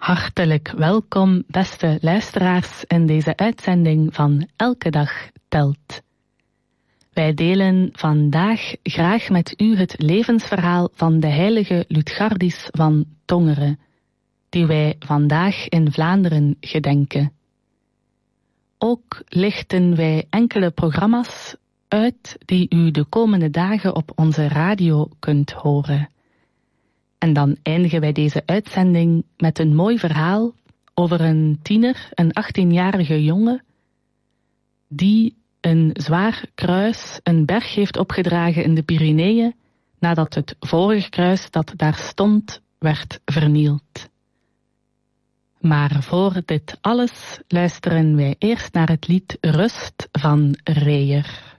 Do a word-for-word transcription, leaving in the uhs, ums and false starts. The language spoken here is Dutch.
Hartelijk welkom, beste luisteraars, in deze uitzending van Elke Dag Telt. Wij delen vandaag graag met u het levensverhaal van de heilige Lutgardis van Tongeren, die wij vandaag in Vlaanderen gedenken. Ook lichten wij enkele programma's uit die u de komende dagen op onze radio kunt horen. En dan eindigen wij deze uitzending met een mooi verhaal over een tiener, een achttienjarige jongen, die een zwaar kruis, een berg heeft opgedragen in de Pyreneeën, nadat het vorige kruis dat daar stond, werd vernield. Maar voor dit alles luisteren wij eerst naar het lied Rust van Reyer.